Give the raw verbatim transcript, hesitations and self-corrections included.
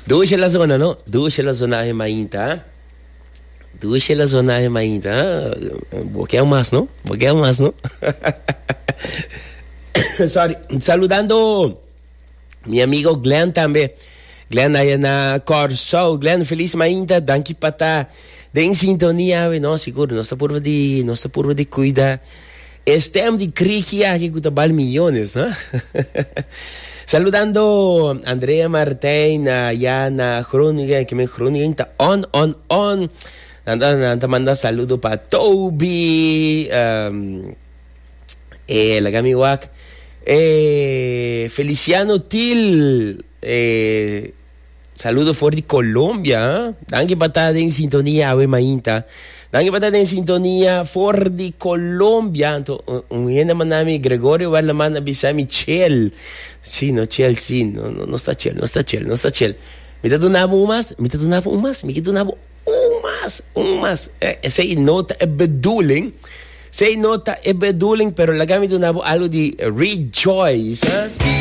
Doe je la zona, no? Doe je la zona en mainta. Doe je la zona en mainta. Boqueo más, ¿no? Boqueo más, ¿no? Sorry. Saludando mi amigo Glenn también. Glenn aí na Corso. Glenn, feliz mainta. Danke pata. De in sintonia, we no, seguro. Nós tá por de, nós tá por de cuida. Estem de criquia que custa bal millones, ¿no? Saludando Andrea Martín, Yana Groningen, que me Groningen está on, on, on. Nanta manda saludo para Toby, um, eh, la Gami Wak, eh, Feliciano Til, eh, saludo fuerte de Colombia, ¿eh? Danke patada en sintonía, ave mainta. Danke patada en sintonía, for de Colombia. Un gente manami Gregorio va la manda bisami Chel. Sí, no Chel, sí, no, no, no está Chel, no está Chel, no está Chel. Me te donavo un más, me te donavo un más, me te donavo un más, un más. Eh, sei nota e bedoeling. Sei nota e bedoeling, pero la gami donavo algo de rejoice, ¿eh?